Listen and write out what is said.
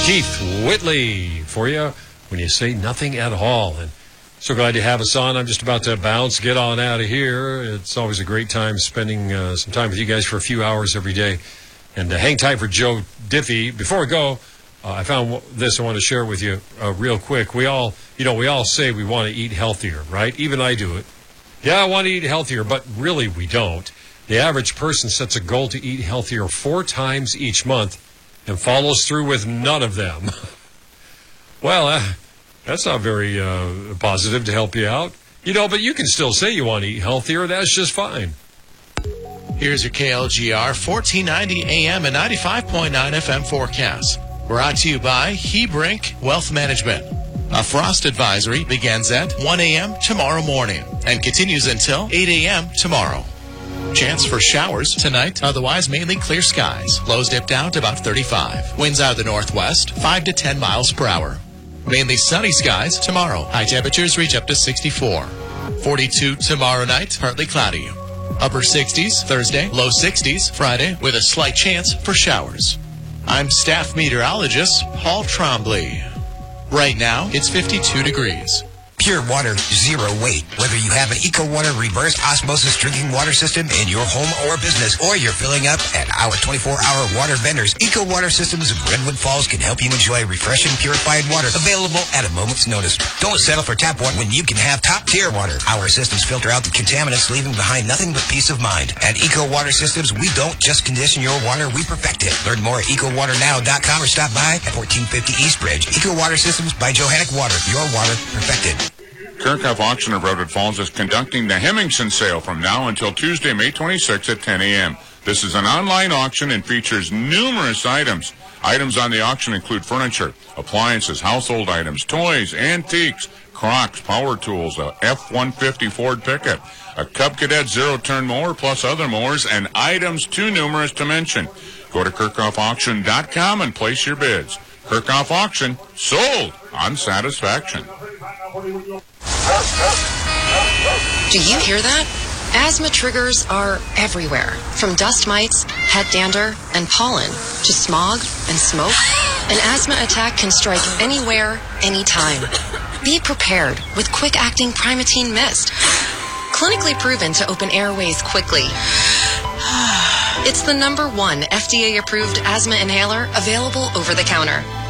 Keith Whitley for you when you say nothing at all. And so glad to have us on. I'm just about to bounce, get on out of here. It's always a great time spending some time with you guys for a few hours every day. And hang tight for Joe Diffie. Before we go, I found this I want to share with you real quick. We all say we want to eat healthier, right? Even I do it. Yeah, I want to eat healthier, but really we don't. The average person sets a goal to eat healthier 4 times each month and follows through with none of them. Well, that's not very positive to help you out. But you can still say you want to eat healthier. That's just fine. Here's your KLGR 1490 AM and 95.9 FM forecast. Brought to you by Hebrink Wealth Management. A frost advisory begins at 1 a.m. tomorrow morning and continues until 8 a.m. tomorrow. Chance for showers tonight, otherwise mainly clear skies. Lows dip down to about 35. Winds out of the northwest, 5 to 10 miles per hour. Mainly sunny skies tomorrow. High temperatures reach up to 64. 42 tomorrow night, partly cloudy. Upper 60s Thursday, low 60s Friday, with a slight chance for showers. I'm staff meteorologist Paul Trombley. Right now, it's 52 degrees. Pure water, zero weight. Whether you have an EcoWater reverse osmosis drinking water system in your home or business, or you're filling up at our 24-hour water vendors, EcoWater Systems of Redwood Falls can help you enjoy refreshing, purified water available at a moment's notice. Don't settle for tap water when you can have top-tier water. Our systems filter out the contaminants, leaving behind nothing but peace of mind. At EcoWater Systems, we don't just condition your water, we perfect it. Learn more at EcoWaterNow.com or stop by at 1450 East Bridge. EcoWater Systems by Johannic Water. Your water perfected. Kirkhoff Auction of Redwood Falls is conducting the Hemmingson sale from now until Tuesday, May 26 at 10 a.m. This is an online auction and features numerous items. Items on the auction include furniture, appliances, household items, toys, antiques, Crocs, power tools, a F-150 Ford pickup, a Cub Cadet zero-turn mower, plus other mowers, and items too numerous to mention. Go to KirkhoffAuction.com and place your bids. Kirkhoff Auction, sold on satisfaction. Do you hear that? Asthma triggers are everywhere, from dust mites, head dander, and pollen, to smog and smoke. An asthma attack can strike anywhere, anytime. Be prepared with quick-acting Primatene Mist. Clinically proven to open airways quickly. It's the #1 FDA-approved asthma inhaler available over the counter.